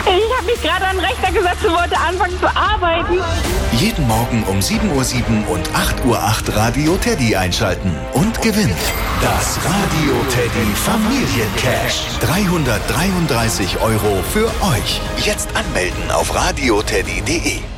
Ich habe mich gerade an den Rechner gesetzt und wollte anfangen zu arbeiten. Jeden Morgen um 7:07 Uhr und 8:08 Uhr Radio Teddy einschalten und gewinnen. Das Radio Teddy Familiencash. 333 € für euch. Jetzt anmelden auf radioteddy.de.